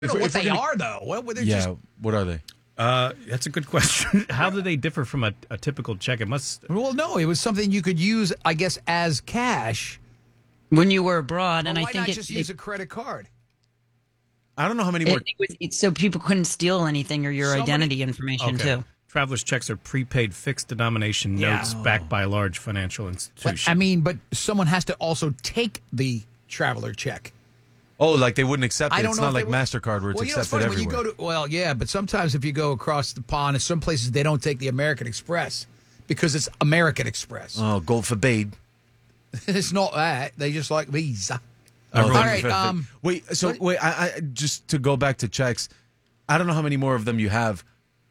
I don't know what they are, though. What are they? That's a good question. How do they differ from a typical check? It must. Well, no, it was something you could use, I guess, as cash when you were abroad, and I why think not just use a credit card? I don't know how many more. So people couldn't steal anything or your identity information too. Traveler's checks are prepaid fixed denomination notes backed by a large financial institution. But someone has to also take the traveler check. Oh, like they wouldn't accept it. I don't It's know not if like MasterCard where it's accepted funny, everywhere. When you go to, but sometimes if you go across the pond, in some places they don't take the American Express because it's American Express. Oh, go for Bade. It's not that. They just like Visa. Oh, all right. Wait, I just to go back to checks, I don't know how many more of them you have.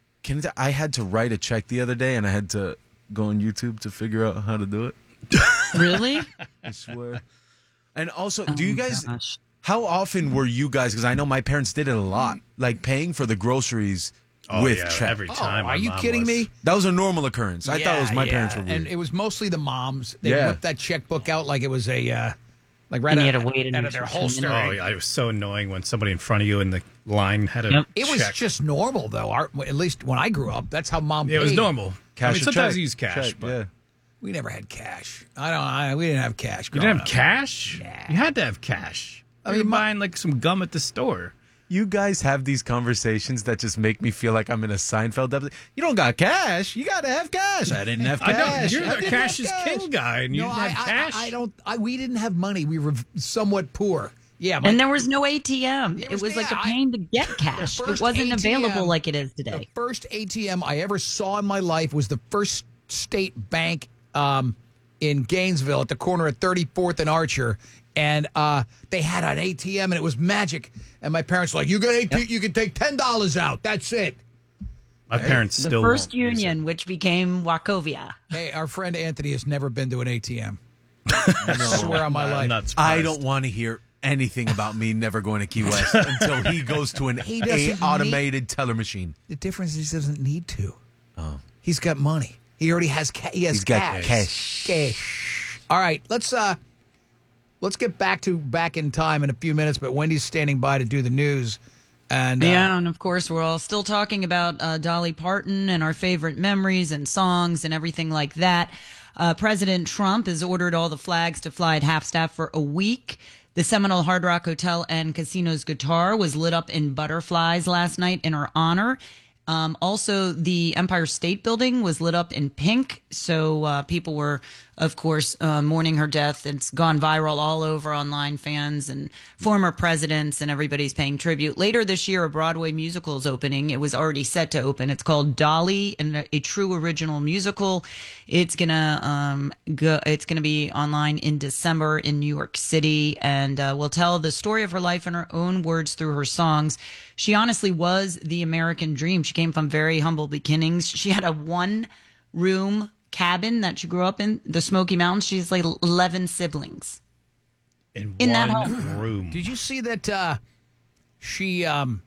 I had to write a check the other day, and I had to go on YouTube to figure out how to do it. Really? I swear. And also, do you guys... Gosh. How often were you guys, because I know my parents did it a lot, like paying for the groceries with check? Every time. Are you kidding me? That was a normal occurrence. I thought it was my parents were weird. And it was mostly the moms. They whipped that checkbook out like it was a... Like right out of their holster. Oh, yeah, it was so annoying when somebody in front of you in the line had a It was just normal, though. At least when I grew up, that's how mom paid. It was normal. Cash sometimes you use cash, but yeah. We never had cash. We didn't have cash. You didn't have cash? Yeah. You had to have cash. I mean, buying like some gum at the store. You guys have these conversations that just make me feel like I'm in a Seinfeld episode. You don't got cash. You got to have cash. I didn't have cash. You're the cash is king guy, and you didn't have cash. We didn't have money. We were somewhat poor. Yeah, and there was no ATM. It was like a pain to get cash. It wasn't available like it is today. The first ATM I ever saw in my life was the First State Bank in Gainesville at the corner of 34th and Archer. And they had an ATM, and it was magic. And my parents were like, you can take $10 out. That's it. My parents still the First Union, which became Wachovia. Hey, our friend Anthony has never been to an ATM. I swear on my life. I don't want to hear anything about me never going to Key West until he goes to an automated teller machine. The difference is he doesn't need to. Oh. He's got money. He already has He's got cash. All right, let's get back in time in a few minutes, but Wendy's standing by to do the news. And of course, we're all still talking about Dolly Parton and our favorite memories and songs and everything like that. President Trump has ordered all the flags to fly at half-staff for a week. The Seminole Hard Rock Hotel and Casino's guitar was lit up in butterflies last night in her honor. Also, the Empire State Building was lit up in pink. So people were, of course, mourning her death. It's gone viral all over online. Fans and former presidents and everybody's paying tribute. Later this year, a Broadway musical is opening. It was already set to open. It's called Dolly, and a true original musical. It's gonna be online in December in New York City, and will tell the story of her life in her own words through her songs. She honestly was the American dream. She came from very humble beginnings. She had a one-room cabin that she grew up in, the Smoky Mountains. She has like 11 siblings in that one room. Did you see that she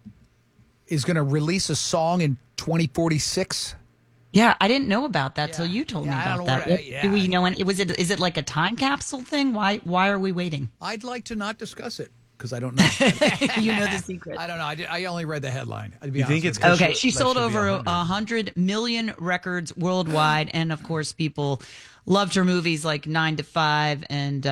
is going to release a song in 2046? Yeah, I didn't know about that till you told me about that. Do we know? Is it like a time capsule thing? Why are we waiting? I'd like to not discuss it. Because I don't know. You know the secret. I don't know. I only read the headline. You think it's okay? She sold over 100 million records worldwide, and of course, people loved her movies like 9 to 5. And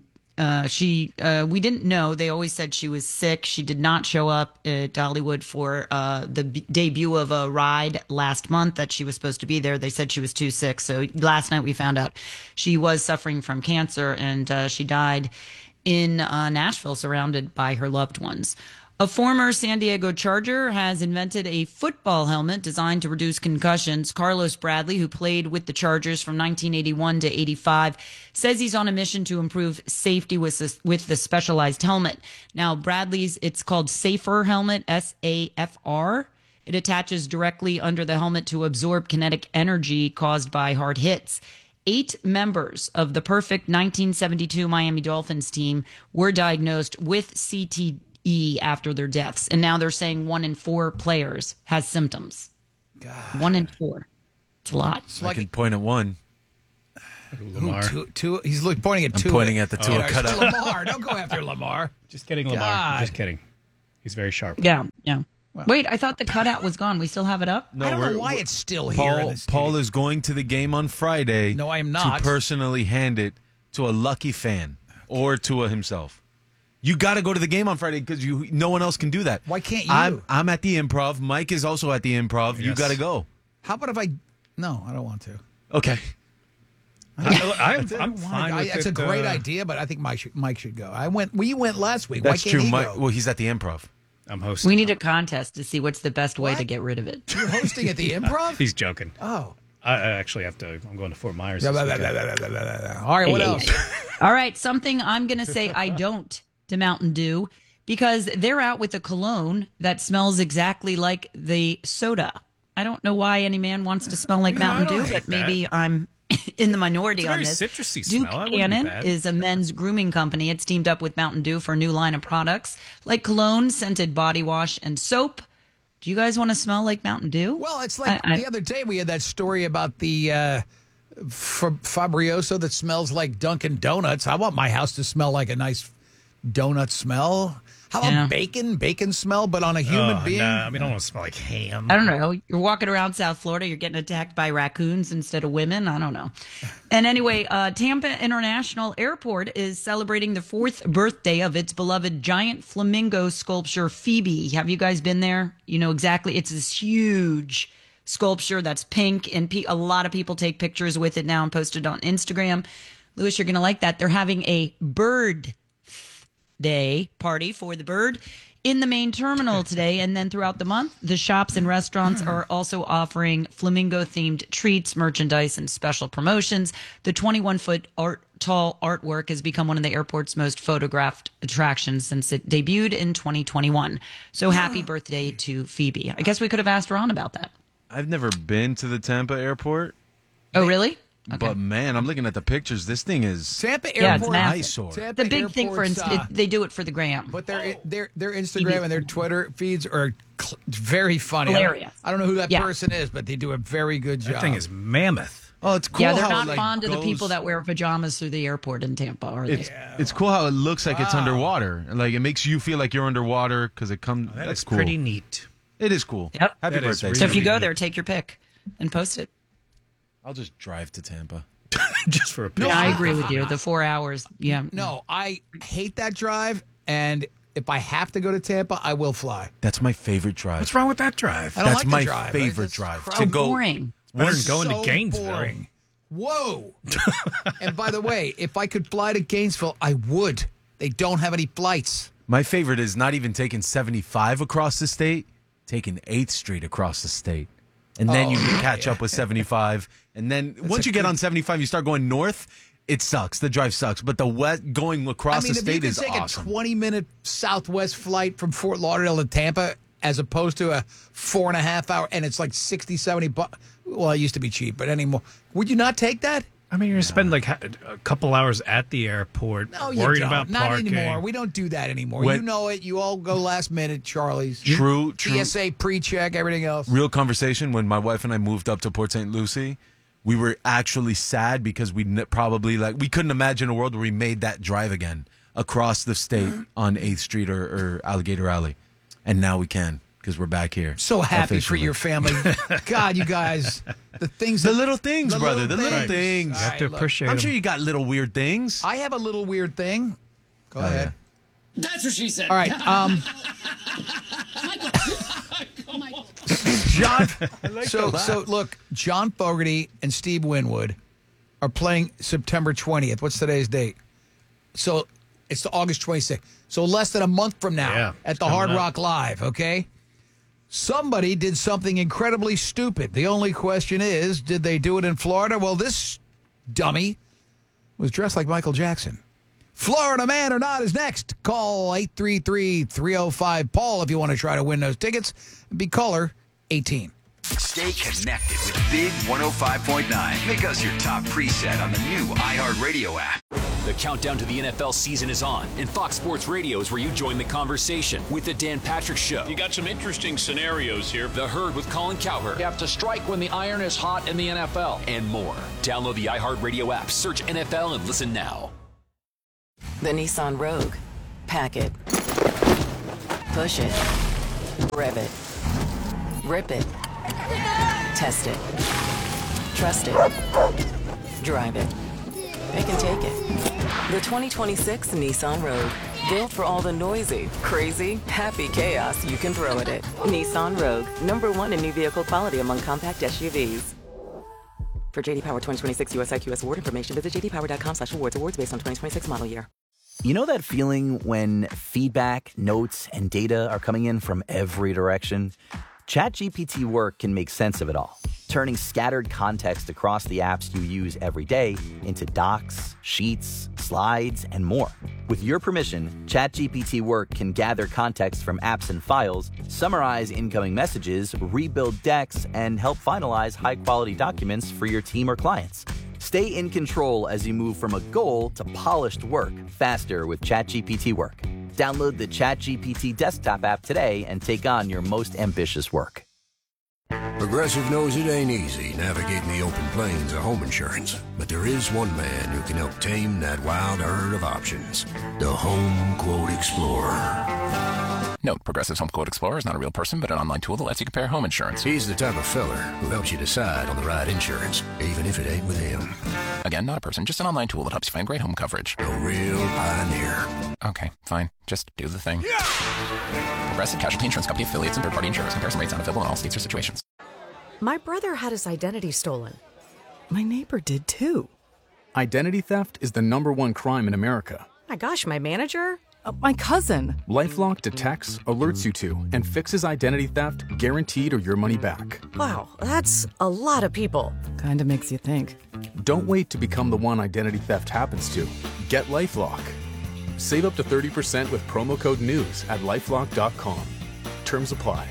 we didn't know. They always said she was sick. She did not show up at Dollywood for the debut of a ride last month that she was supposed to be there. They said she was too sick. So last night we found out she was suffering from cancer, and she died in Nashville, surrounded by her loved ones. A former San Diego Charger has invented a football helmet designed to reduce concussions. Carlos Bradley, who played with the Chargers from 1981 to 85, says he's on a mission to improve safety with the specialized helmet. Now, Bradley's, it's called Safer Helmet, SAFR. It attaches directly under the helmet to absorb kinetic energy caused by hard hits. 8 members of the perfect 1972 Miami Dolphins team were diagnosed with CTE after their deaths. And now they're saying 1 in 4 players has symptoms. God. 1 in 4. It's a lot. I can point at one. Lamar. He's pointing at 2. I'm pointing at the 2 cut out. Lamar. Don't go after Lamar. Just kidding, Lamar. God. Just kidding. He's very sharp. Yeah. Wait, I thought the cutout was gone. We still have it up? No, I don't know why it's still here. in the studio. Paul is going to the game on Friday. No, I am not. To personally hand it to a lucky fan or to himself. You got to go to the game on Friday because no one else can do that. Why can't you? I'm at the Improv. Mike is also at the Improv. You Yes. got to go. How about if I? No, I don't want to. Okay. I'm fine with That's it. a great idea, but I think Mike should go. We went last week. That's Why can't true. he Mike, go? well, he's at the Improv. I'm hosting. We need a contest to see what's the best way What? to get rid of it. You're hosting at the Improv? He's joking. Oh. I actually have to. I'm going to Fort Myers. All this weekend. right, what else? All right, something I'm going to say I don't to Mountain Dew because they're out with a cologne that smells exactly like the soda. I don't know why any man wants to smell like Mountain I don't Dew, hate but maybe I'm in the minority It's a on very this. citrusy Duke smell. That wouldn't be Cannon bad. is a men's grooming company. It's teamed up with Mountain Dew for a new line of products like cologne, scented body wash, and soap. Do you guys want to smell like Mountain Dew? Well, it's like I- the other day we had that story about the Fabrioso that smells like Dunkin' Donuts. I want my house to smell like a nice donut smell. How about Yeah. bacon smell, but on a human being? Nah, I mean, I don't want to smell like ham. I don't know. You're walking around South Florida, you're getting attacked by raccoons instead of women. I don't know. And anyway, Tampa International Airport is celebrating the 4th birthday of its beloved giant flamingo sculpture, Phoebe. Have you guys been there? You know exactly. It's this huge sculpture that's pink, and a lot of people take pictures with it now and post it on Instagram. Louis, you're going to like that. They're having a bird day party for the bird in the main terminal today, and then throughout the month the shops and restaurants are also offering flamingo themed treats, merchandise, and special promotions. The 21-foot tall artwork has become one of the airport's most photographed attractions since it debuted in 2021. So happy birthday to Phoebe. I guess we could have asked Ron about that. I've never been to the Tampa airport, Oh, really? Okay. but man, I'm looking at the pictures. This thing is Tampa Yeah, it's Airport. massive. eyesore. Tampa The big thing for Airport's, they do it for the gram. but their Instagram and their Twitter feeds are very funny. Hilarious. I don't know who that Yeah. person is, but they do a very good job. That thing is mammoth. Oh, it's cool. Yeah, they're how not it, like, fond of the goes- people that wear pajamas through the airport in Tampa, are they? It's cool how it looks like it's underwater. Like it makes you feel like you're underwater because it comes. That That's is cool. pretty neat. It is cool. Yep. Happy That is birthday. really So if you Tampa. go there, take your pic and post it. I'll just drive to Tampa. Just for a picture. Yeah, I agree with you. The 4 hours. Yeah. No, I hate that drive, and if I have to go to Tampa, I will fly. That's my favorite drive. What's wrong with that drive? I don't That's like my the drive. favorite It's drive. crowded. To So go boring. Better than So going to Gainesville. boring. Whoa. And by the way, if I could fly to Gainesville, I would. They don't have any flights. My favorite is not even taking 75 across the state, taking 8th Street across the state. And then you can catch up with 75. And then once you get on 75, you start going north, it sucks. The drive sucks. But the west going across I mean, the if you state could is take awesome. a 20-minute Southwest flight from Fort Lauderdale to Tampa as opposed to a 4.5 hour, and it's like 60, 70 bucks. Well, it used to be cheap, but anymore. Would you not take that? I mean, you're going to spend like a couple hours at the airport No, you worried don't. about Not parking. anymore. We don't do that anymore. When- You know it. You all go last minute, Charlie's. True. TSA pre-check, everything else. Real conversation when my wife and I moved up to Port St. Lucie. We were actually sad because we probably we couldn't imagine a world where we made that drive again across the state on 8th Street or Alligator Alley. And now we can because we're back here. So happy for officially. your family. God, you guys, the things The that- little things, brother. The little things. You have to All right, look, appreciate I'm them. sure you got little weird things. I have a little weird thing. Go Oh, ahead. That's what she said. All right. John. So look, John Fogerty and Steve Winwood are playing September 20th. What's today's date? So it's the August 26th. So less than a month from now Yeah, at it's the coming Hard up. Rock Live, okay? Somebody did something incredibly stupid. The only question is, did they do it in Florida? Well, this dummy was dressed like Michael Jackson. Florida Man or Not is next. Call 833-305-PAUL if you want to try to win those tickets. Be caller 18. Stay connected with Big 105.9. Make us your top preset on the new iHeartRadio app. The countdown to the NFL season is on, and Fox Sports Radio is where you join the conversation with the Dan Patrick Show. You got some interesting scenarios here. The Herd with Colin Cowherd. You have to strike when the iron is hot in the NFL. And more. Download the iHeartRadio app, search NFL, and listen now. The Nissan Rogue. Pack it. Push it. Rev it. Rip it. Test it. Trust it. Drive it. It can take it. The 2026 Nissan Rogue. Built for all the noisy, crazy, happy chaos you can throw at it. Nissan Rogue. #1 in new vehicle quality among compact SUVs. For JD Power 2026 US IQS award information, visit jdpower.com/awards. Awards based on 2026 model year. You know that feeling when feedback, notes, and data are coming in from every direction? ChatGPT Work can make sense of it all, turning scattered context across the apps you use every day into docs, sheets, slides, and more. With your permission, ChatGPT Work can gather context from apps and files, summarize incoming messages, rebuild decks, and help finalize high-quality documents for your team or clients. Stay in control as you move from a goal to polished work faster with ChatGPT Work. Download the ChatGPT desktop app today and take on your most ambitious work. Progressive knows it ain't easy navigating the open plains of home insurance, but there is one man who can help tame that wild herd of options. The Home Quote Explorer. Note, Progressive's Home Quote Explorer is not a real person, but an online tool that lets you compare home insurance. He's the type of feller who helps you decide on the right insurance, even if it ain't with him. Again, not a person, just an online tool that helps you find great home coverage. A real pioneer. Okay, fine. Just do the thing. Yeah! Progressive Casualty Insurance Company affiliates and third-party insurers. Comparison rates not available in all states or situations. My brother had his identity stolen. My neighbor did too. Identity theft is the #1 crime in America. My gosh, my manager? My cousin. LifeLock detects, alerts you to, and fixes identity theft guaranteed or your money back. Wow, that's a lot of people. Kinda makes you think. Don't wait to become the one identity theft happens to. Get LifeLock. Save up to 30% with promo code NEWS at LifeLock.com. Terms apply.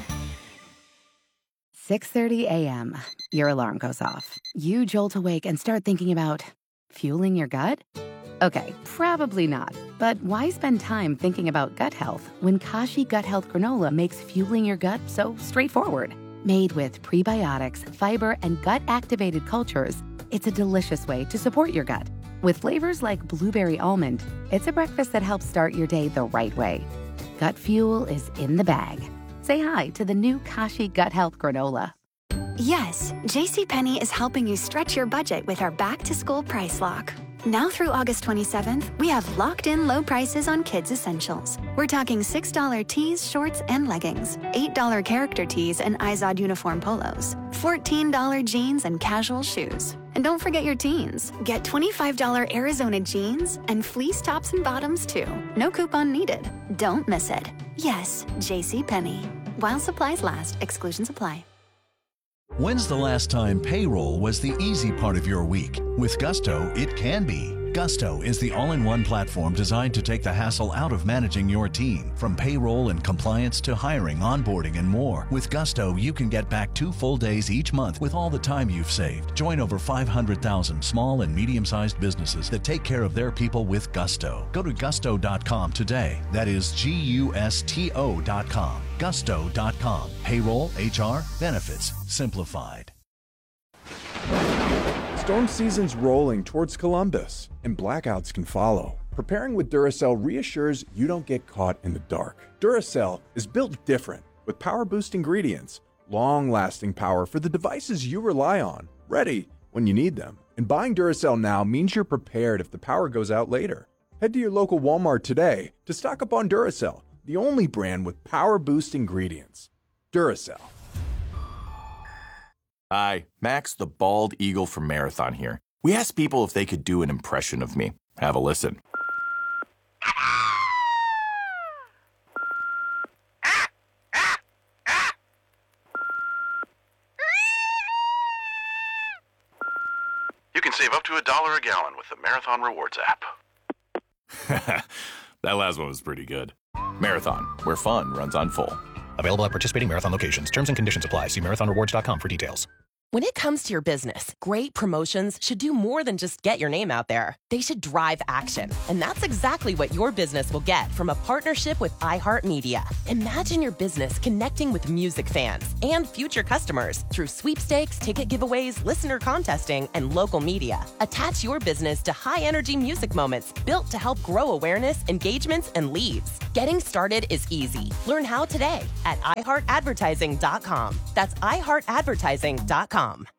6:30 a.m. Your alarm goes off. You jolt awake and start thinking about fueling your gut? Okay, probably not. But why spend time thinking about gut health when Kashi Gut Health Granola makes fueling your gut so straightforward? Made with prebiotics, fiber, and gut-activated cultures, it's a delicious way to support your gut. With flavors like blueberry almond, it's a breakfast that helps start your day the right way. Gut fuel is in the bag. Say hi to the new Kashi Gut Health Granola. Yes, JCPenney is helping you stretch your budget with our back-to-school price lock. Now through August 27th, we have locked-in low prices on kids' essentials. We're talking $6 tees, shorts, and leggings, $8 character tees and Izod uniform polos, $14 jeans and casual shoes. And don't forget your teens. Get $25 Arizona jeans and fleece tops and bottoms, too. No coupon needed. Don't miss it. Yes, JCPenney. While supplies last, exclusions apply. When's the last time payroll was the easy part of your week? With Gusto, it can be. Gusto is the all-in-one platform designed to take the hassle out of managing your team. From payroll and compliance to hiring, onboarding, and more. With Gusto, you can get back 2 full days each month with all the time you've saved. Join over 500,000 small and medium-sized businesses that take care of their people with Gusto. Go to gusto.com today. That is Gusto.com. Gusto.com. Payroll, HR, benefits, simplified. Storm season's rolling towards Columbus, and blackouts can follow. Preparing with Duracell reassures you don't get caught in the dark. Duracell is built different, with power-boost ingredients, long-lasting power for the devices you rely on, ready when you need them. And buying Duracell now means you're prepared if the power goes out later. Head to your local Walmart today to stock up on Duracell, the only brand with power-boost ingredients. Duracell. Hi, Max the Bald Eagle from Marathon here. We asked people if they could do an impression of me. Have a listen. You can save up to $1 a gallon with the Marathon Rewards app. That last one was pretty good. Marathon, where fun runs on full. Available at participating Marathon locations. Terms and conditions apply. See marathonrewards.com for details. When it comes to your business, great promotions should do more than just get your name out there. They should drive action. And that's exactly what your business will get from a partnership with iHeartMedia. Imagine your business connecting with music fans and future customers through sweepstakes, ticket giveaways, listener contesting, and local media. Attach your business to high-energy music moments built to help grow awareness, engagements, and leads. Getting started is easy. Learn how today at iHeartAdvertising.com. That's iHeartAdvertising.com.